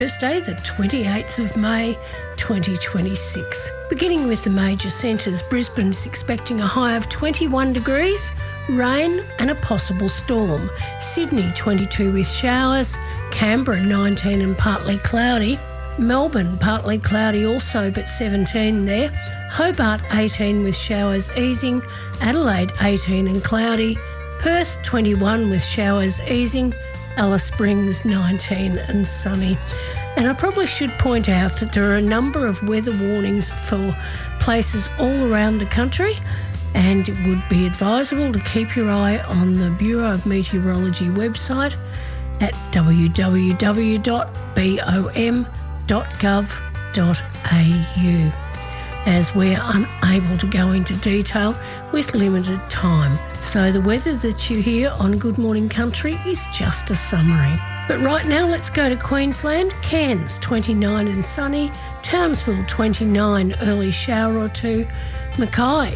Thursday, the 28th of May, 2026. Beginning with the major centres, Brisbane is expecting a high of 21 degrees, rain and a possible storm. Sydney, 22 with showers. Canberra, 19 and partly cloudy. Melbourne, partly cloudy also, but 17 there. Hobart, 18 with showers easing. Adelaide, 18 and cloudy. Perth, 21 with showers easing. Alice Springs, 19 and sunny. And I probably should point out that there are a number of weather warnings for places all around the country, and it would be advisable to keep your eye on the Bureau of Meteorology website at www.bom.gov.au, as we're unable to go into detail with limited time. So the weather that you hear on Good Morning Country is just a summary. But right now, let's go to Queensland. Cairns, 29 and sunny. Townsville, 29, early shower or two. Mackay,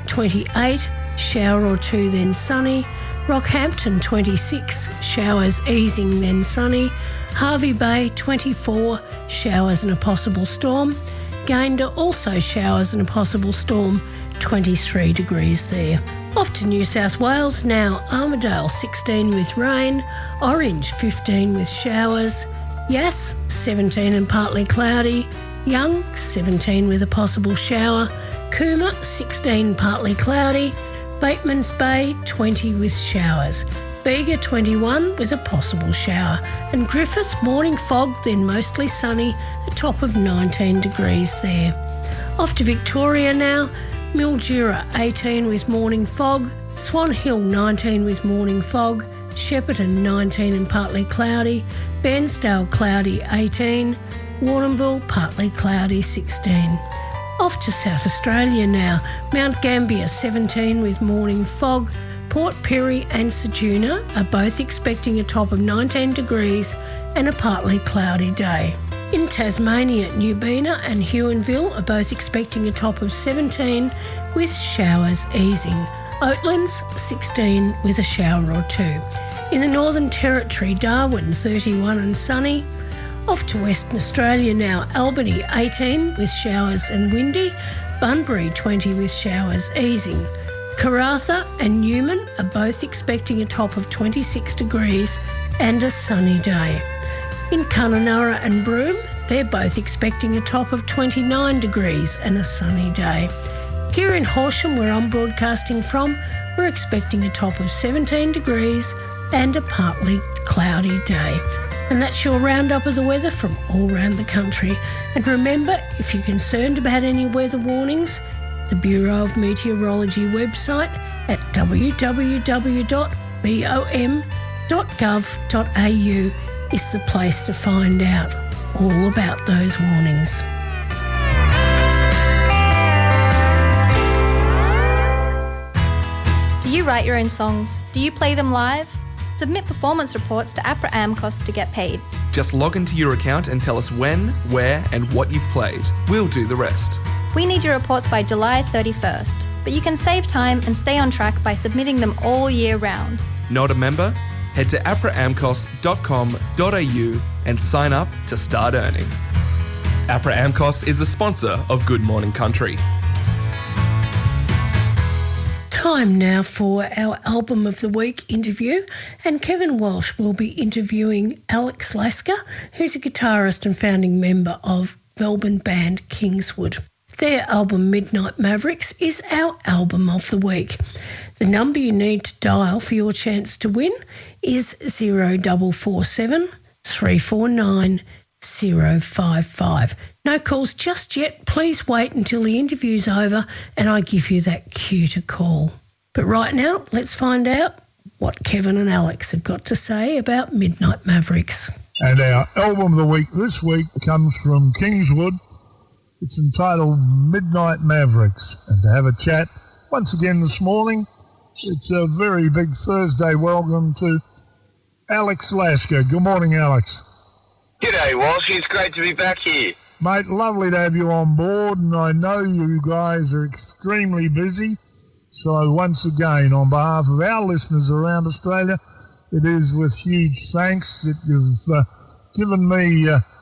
28, shower or two, then sunny. Rockhampton, 26, showers easing, then sunny. Hervey Bay, 24, showers and a possible storm. Gayndah, also showers and a possible storm, 23 degrees there. Off to New South Wales now. Armidale, 16 with rain. Orange, 15 with showers. Yass, 17 and partly cloudy. Young, 17 with a possible shower. Cooma, 16 partly cloudy. Batemans Bay, 20 with showers. Bega, 21 with a possible shower. And Griffith, morning fog, then mostly sunny, a top of 19 degrees there. Off to Victoria now. Mildura, 18 with morning fog. Swan Hill, 19 with morning fog. Shepparton, 19 and partly cloudy. Bairnsdale, cloudy, 18. Warrnambool, partly cloudy, 16. Off to South Australia now. Mount Gambier, 17 with morning fog. Port Pirie and Ceduna are both expecting a top of 19 degrees and a partly cloudy day. In Tasmania, Newbena and Huonville are both expecting a top of 17 with showers easing. Oatlands, 16 with a shower or two. In the Northern Territory, Darwin, 31 and sunny. Off to Western Australia now. Albany, 18 with showers and windy. Bunbury, 20 with showers easing. Karratha and Newman are both expecting a top of 26 degrees and a sunny day. In Kununurra and Broome, they're both expecting a top of 29 degrees and a sunny day. Here in Horsham, where I'm broadcasting from, we're expecting a top of 17 degrees and a partly cloudy day. And that's your roundup of the weather from all around the country. And remember, if you're concerned about any weather warnings, the Bureau of Meteorology website at www.bom.gov.au is the place to find out all about those warnings. Do you write your own songs? Do you play them live? Submit performance reports to APRA AMCOS to get paid. Just log into your account and tell us when, where and what you've played. We'll do the rest. We need your reports by July 31st, but you can save time and stay on track by submitting them all year round. Not a member? Head to apraamcos.com.au and sign up to start earning. APRA AMCOS is a sponsor of Good Morning Country. Time now for our Album of the Week interview, and Kevin Walsh will be interviewing Alex Lasker, who's a guitarist and founding member of Melbourne band Kingswood. Their album Midnight Mavericks is our Album of the Week. The number you need to dial for your chance to win is 0447 349 055. No calls just yet. Please wait until the interview's over and I give you that cue to call. But right now, let's find out what Kevin and Alex have got to say about Midnight Mavericks. And our album of the week this week comes from Kingswood. It's entitled Midnight Mavericks. And to have a chat once again this morning, it's a very big Thursday welcome to Alex Lasker. Good morning, Alex. G'day, Walsh. It's great to be back here. Mate, lovely to have you on board, and I know you guys are extremely busy. So once again, on behalf of our listeners around Australia, it is with huge thanks that you've given me